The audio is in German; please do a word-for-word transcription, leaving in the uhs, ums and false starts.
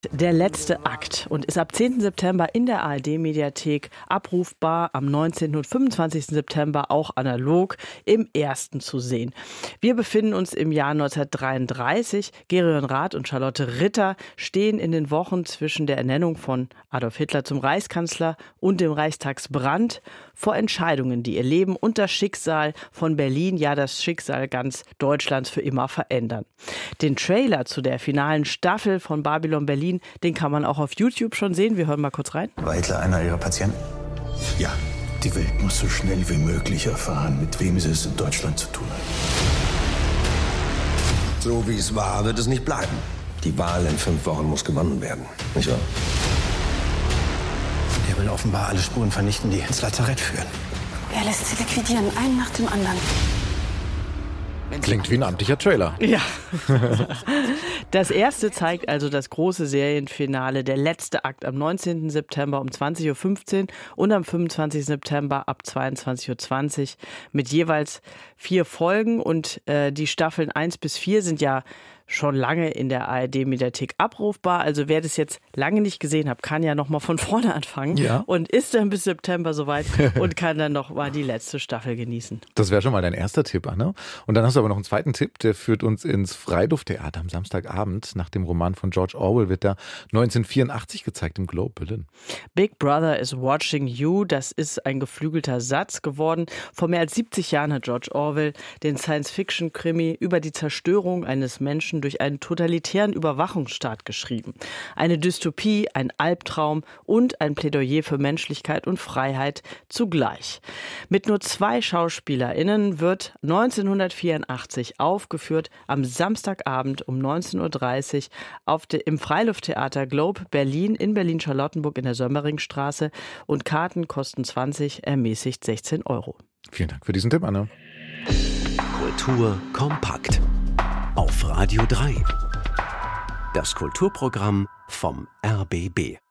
Der letzte Akt und ist ab zehnten September in der A R D-Mediathek abrufbar, am neunzehnten und fünfundzwanzigsten September auch analog im Ersten zu sehen. Wir befinden uns im Jahr neunzehnhundertdreiunddreißig. Gerion Rath und Charlotte Ritter stehen in den Wochen zwischen der Ernennung von Adolf Hitler zum Reichskanzler und dem Reichstagsbrand vor Entscheidungen, die ihr Leben und das Schicksal von Berlin, ja das Schicksal ganz Deutschlands für immer verändern. Den Trailer zu der finalen Staffel von Babylon Berlin, den kann man auch auf YouTube schon sehen. Wir hören mal kurz rein. War Hitler einer Ihrer Patienten? Ja, die Welt muss so schnell wie möglich erfahren, mit wem sie es in Deutschland zu tun hat. So wie es war, wird es nicht bleiben. Die Wahl in fünf Wochen muss gewonnen werden, nicht wahr? Der will offenbar alle Spuren vernichten, die ins Lazarett führen. Er lässt sie liquidieren, einen nach dem anderen. Klingt wie ein amtlicher Trailer. Ja. Das erste zeigt also das große Serienfinale, der letzte Akt am neunzehnten September um zwanzig Uhr fünfzehn und am fünfundzwanzigsten September ab zweiundzwanzig Uhr zwanzig mit jeweils vier Folgen. Und äh, die Staffeln eins bis vier sind ja schon lange in der A R D-Mediathek abrufbar. Also wer das jetzt lange nicht gesehen hat, kann ja noch mal von vorne anfangen ja. und ist dann bis September soweit und kann dann noch mal die letzte Staffel genießen. Das wäre schon mal dein erster Tipp, Anne. Und dann hast du aber noch einen zweiten Tipp, der führt uns ins Freilufttheater am Samstagabend. Nach dem Roman von George Orwell wird da neunzehnhundertvierundachtzig gezeigt im Globe Berlin. Big Brother is watching you, das ist ein geflügelter Satz geworden. Vor mehr als siebzig Jahren hat George Orwell den Science-Fiction-Krimi über die Zerstörung eines Menschen durch einen totalitären Überwachungsstaat geschrieben. Eine Dystopie, ein Albtraum und ein Plädoyer für Menschlichkeit und Freiheit zugleich. Mit nur zwei SchauspielerInnen wird neunzehnhundertvierundachtzig aufgeführt am Samstagabend um neunzehn Uhr dreißig auf de, im Freilufttheater Globe Berlin in Berlin-Charlottenburg in der Sömmeringstraße und Karten kosten zwanzig, ermäßigt sechzehn Euro. Vielen Dank für diesen Tipp, Anne. Kultur kompakt auf Radio drei. Das Kulturprogramm vom R B B.